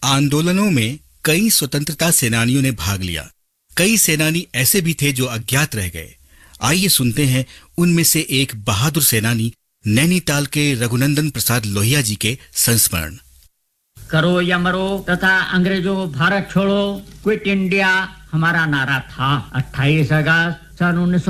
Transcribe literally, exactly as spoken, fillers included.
आंदोलनों में कई स्वतंत्रता सेनानियों ने भाग लिया। कई सेनानी ऐसे भी थे जो अज्ञात रह गए। आइए सुनते हैं उनमें से एक बहादुर सेनानी नैनीताल के रघुनंदन प्रसाद लोहिया जी के संस्मरण। करो या मरो तथा अंग्रेजों भारत छोड़ो, क्विट इंडिया हमारा नारा था। अट्ठाईस अगस्त सन उन्नीस